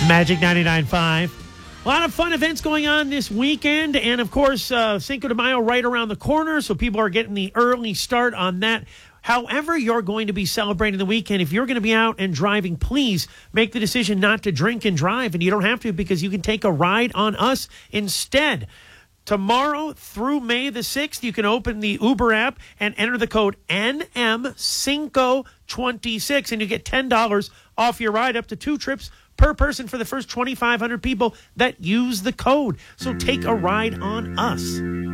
Magic 99.5. A lot of fun events going on this weekend. And, of course, Cinco de Mayo right around the corner, so people are getting the early start on that. However you're going to be celebrating the weekend, if you're going to be out and driving, please make the decision not to drink and drive. And you don't have to, because you can take a ride on us instead. Tomorrow through May the 6th, you can open the Uber app and enter the code NM526, and you get $10 off your ride, up to 2 trips per person for the first 2,500 people that use the code. So take a ride on us.